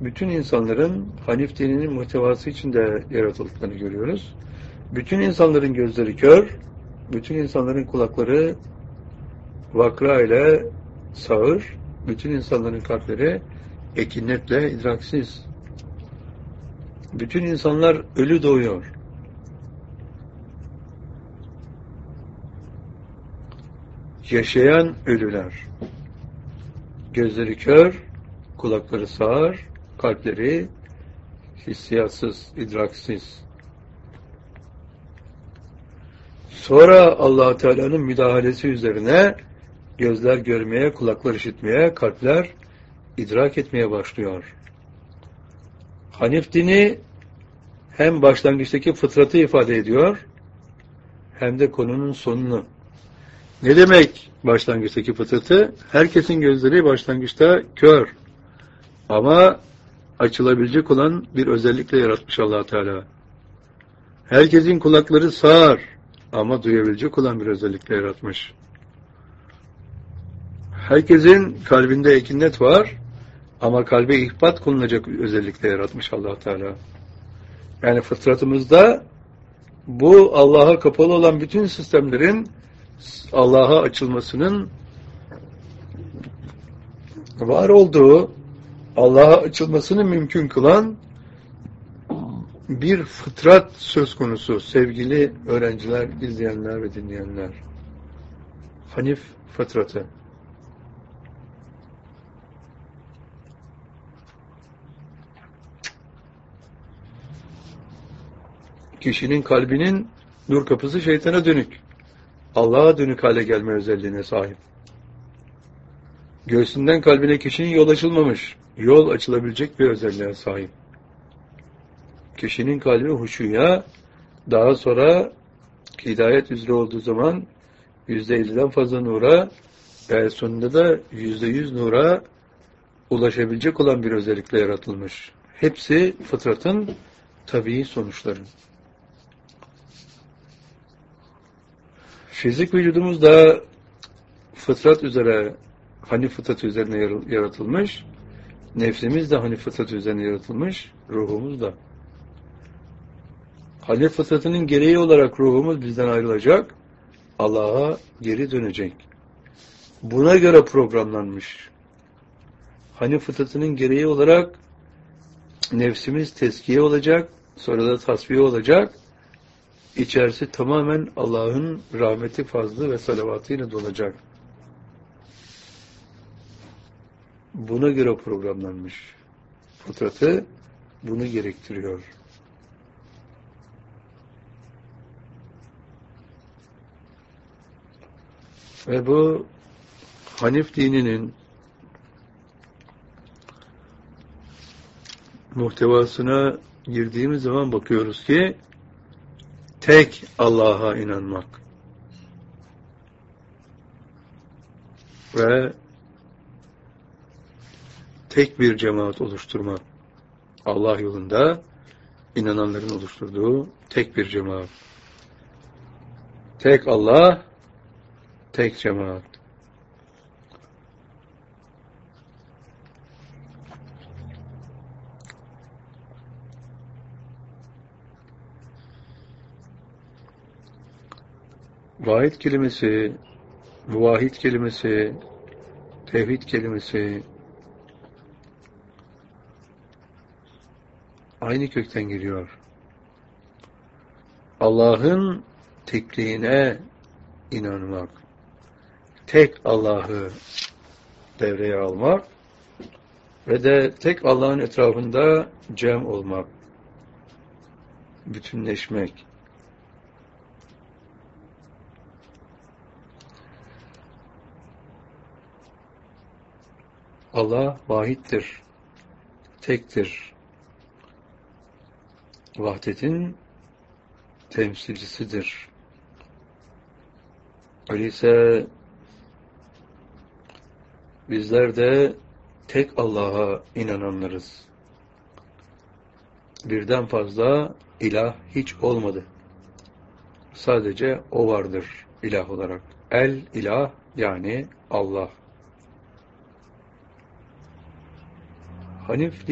bütün insanların Hanif dininin muhtevası içinde yaratıldıklarını görüyoruz. Bütün insanların gözleri kör, bütün insanların kulakları vakra ile sağır, bütün insanların kalpleri ekinnetle idraksiz. Bütün insanlar ölü doğuyor. Yaşayan ölüler. Gözleri kör, kulakları sağır, kalpleri hissiyatsız, idraksiz. Sonra Allah Teala'nın müdahalesi üzerine gözler görmeye, kulaklar işitmeye, kalpler idrak etmeye başlıyor. Hanif dini hem başlangıçtaki fıtratı ifade ediyor, hem de konunun sonunu. Ne demek başlangıçtaki fıtratı? Herkesin gözleri başlangıçta kör. Ama açılabilecek olan bir özellikle yaratmış Allah Teala. Herkesin kulakları sağır. Ama duyabilecek olan bir özellikle yaratmış. Herkesin kalbinde ekinnet var. Ama kalbe ihbat konulacak özellikle yaratmış Allah Teala. Yani fıtratımızda bu Allah'a kapalı olan bütün sistemlerin Allah'a açılmasının var olduğu, Allah'a açılmasını mümkün kılan bir fıtrat söz konusu sevgili öğrenciler, izleyenler ve dinleyenler. Hanif fıtratı. Kişinin kalbinin nur kapısı şeytana dönük. Allah'a dönük hale gelme özelliğine sahip. Göğsünden kalbine kişinin yol açılmamış, yol açılabilecek bir özelliğe sahip. Kişinin kalbi huşuya, daha sonra hidayet üzere olduğu zaman %50'den fazla nura ve sonunda da %100 nura ulaşabilecek olan bir özellikle yaratılmış. Hepsi fıtratın tabii sonuçları. Fizik vücudumuz da fıtrat üzere, Hanif fıtratı üzerine yaratılmış. Nefsimiz de Hanif fıtratı üzerine yaratılmış. Ruhumuz da. Hanif fıtratının gereği olarak ruhumuz bizden ayrılacak. Allah'a geri dönecek. Buna göre programlanmış. Hanif fıtratının gereği olarak nefsimiz tezkiye olacak. Sonra da tasfiye olacak. İçerisi tamamen Allah'ın rahmeti, fazlı ve salavatıyla dolacak. Buna göre programlanmış. Fıtratı bunu gerektiriyor. Ve bu Hanif dininin muhtevasına girdiğimiz zaman bakıyoruz ki tek Allah'a inanmak ve tek bir cemaat oluşturmak. Allah yolunda inananların oluşturduğu tek bir cemaat. Tek Allah, tek cemaat. Vahid kelimesi, muvahhid kelimesi, tevhid kelimesi aynı kökten geliyor. Allah'ın tekliğine inanmak, tek Allah'ı devreye almak ve de tek Allah'ın etrafında cem olmak, bütünleşmek. Allah vahittir, tektir. Vahdetin temsilcisidir. Öyleyse bizler de tek Allah'a inananlarız. Birden fazla ilah hiç olmadı. Sadece o vardır ilah olarak. El ilah yani Allah. Hanif